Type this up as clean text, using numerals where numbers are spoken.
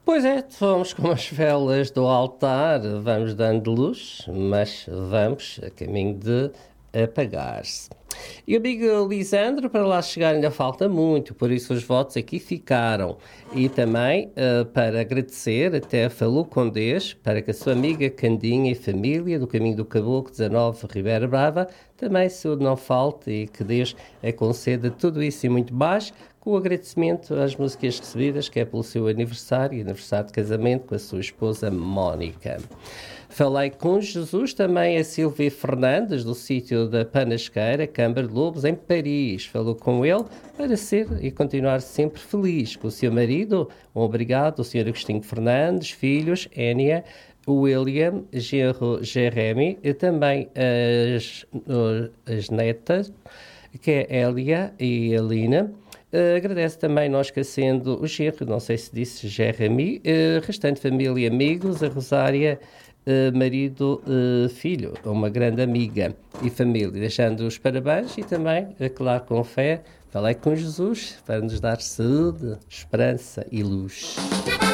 Pois é, fomos como as velas do altar, vamos dando luz, mas vamos a caminho de apagar-se. E o amigo Lisandro, para lá chegar ainda falta muito, por isso os votos aqui ficaram. E também, para agradecer, até falou com Deus, para que a sua amiga Candinha e família do Caminho do Caboclo 19 Ribeira Brava, também saúde não falte e que Deus a conceda tudo isso e muito mais, com o agradecimento às músicas recebidas, que é pelo seu aniversário de casamento com a sua esposa Mónica. Falei com Jesus, também a Silvia Fernandes, do sítio da Panasqueira, Câmara de Lobos, em Paris. Falou com ele para ser e continuar sempre feliz. Com o seu marido, um obrigado, o Sr. Agostinho Fernandes, filhos, Énia, William, genro Jeremy, e também as netas, que é Elia e Alina. Agradece também, não esquecendo o genro, não sei se disse Jeremy, restante família e amigos, a Rosária, marido, filho, uma grande amiga e família, deixando os parabéns e também, claro, com fé, falei com Jesus para nos dar saúde, esperança e luz.